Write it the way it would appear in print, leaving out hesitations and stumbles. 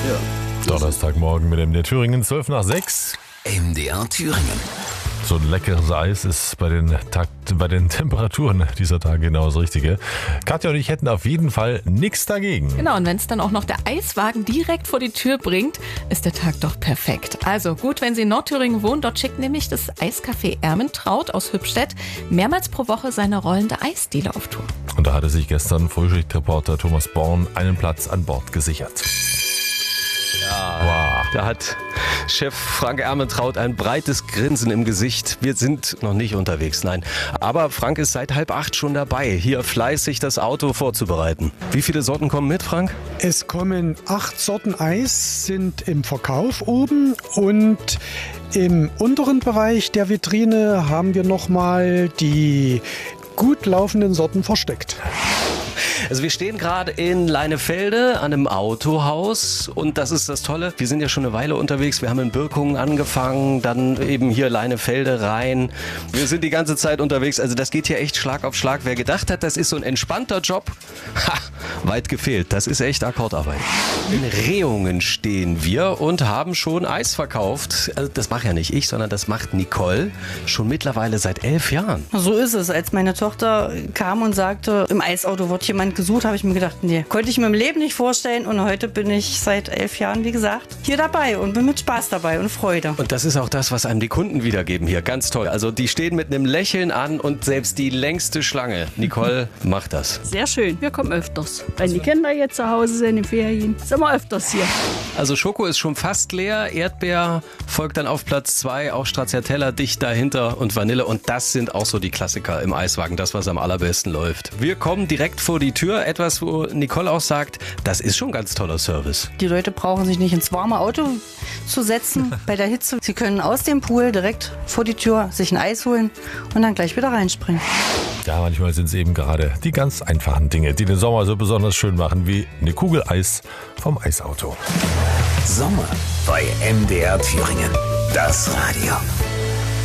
Donnerstagmorgen mit MDR Thüringen, 12 nach 6. MDR Thüringen. So ein leckeres Eis ist bei den Temperaturen dieser Tage genau das Richtige. Katja und ich hätten auf jeden Fall nichts dagegen. Genau, und wenn es dann auch noch der Eiswagen direkt vor die Tür bringt, ist der Tag doch perfekt. Also gut, wenn Sie in Nordthüringen wohnen, dort schickt nämlich das Eiscafé Ermentraut aus Hübstedt mehrmals pro Woche seine rollende Eisdiele auf Tour. Und da hatte sich gestern Frühschichtreporter Thomas Born einen Platz an Bord gesichert. Da hat Chef Frank Ermentraut ein breites Grinsen im Gesicht. Wir sind noch nicht unterwegs, nein. Aber Frank ist seit 7:30 schon dabei, hier fleißig das Auto vorzubereiten. Wie viele Sorten kommen mit, Frank? Es kommen 8 Sorten Eis, sind im Verkauf oben, und im unteren Bereich der Vitrine haben wir nochmal die gut laufenden Sorten versteckt. Also wir stehen gerade in Leinefelde an einem Autohaus und das ist das Tolle. Wir sind ja schon eine Weile unterwegs. Wir haben in Birkungen angefangen, dann eben hier Leinefelde rein. Wir sind die ganze Zeit unterwegs. Also das geht hier echt Schlag auf Schlag. Wer gedacht hat, das ist so ein entspannter Job, weit gefehlt. Das ist echt Akkordarbeit. In Rehungen stehen wir und haben schon Eis verkauft. Also das mache ja nicht ich, sondern das macht Nicole schon mittlerweile seit 11 Jahren. So ist es. Als meine Tochter kam und sagte, im Eisauto wird jemand gesucht, habe ich mir gedacht, nee, konnte ich mir im Leben nicht vorstellen. Und heute bin ich seit 11 Jahren, wie gesagt, hier dabei und bin mit Spaß dabei und Freude. Und das ist auch das, was einem die Kunden wiedergeben hier. Ganz toll. Also die stehen mit einem Lächeln an und selbst die längste Schlange. Nicole macht das. Sehr schön. Wir kommen öfters. Wenn die Kinder jetzt zu Hause sind, in Ferien, sind wir öfters hier. Also Schoko ist schon fast leer. Erdbeer folgt dann auf Platz 2. Auch Stracciatella dicht dahinter und Vanille. Und das sind auch so die Klassiker im Eiswagen. Das, was am allerbesten läuft. Wir kommen direkt vor die Tür. Etwas, wo Nicole auch sagt, das ist schon ganz toller Service. Die Leute brauchen sich nicht ins warme Auto zu setzen bei der Hitze. Sie können aus dem Pool direkt vor die Tür sich ein Eis holen und dann gleich wieder reinspringen. Ja, manchmal sind es eben gerade die ganz einfachen Dinge, die den Sommer so besonders schön machen, wie eine Kugel Eis vom Eisauto. Sommer bei MDR Thüringen. Das Radio.